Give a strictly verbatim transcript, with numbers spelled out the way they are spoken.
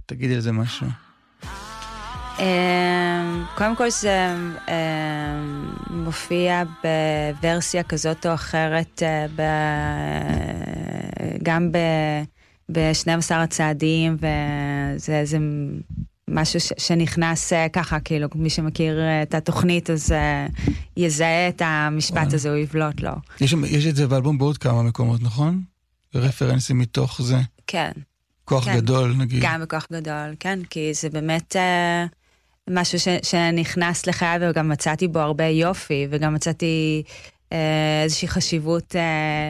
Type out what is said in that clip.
תגידי על זה משהו. קודם כל זה מופיע בוורסיה כזאת או אחרת, גם ב-שנים עשר הצעדים, וזה משהו שנכנס ככה, כאילו מי שמכיר את התוכנית, אז יזהה את המשפט הזה, הוא יבלוט לו. יש את זה באלבום בעוד כמה מקומות, נכון? רפרנסים מתוך זה. כן. כוח גדול, נגיד. גם בכוח גדול, כן, כי זה באמת משהו שנכנס לחיי, וגם מצאתי בו הרבה יופי, וגם מצאתי איזושהי חשיבות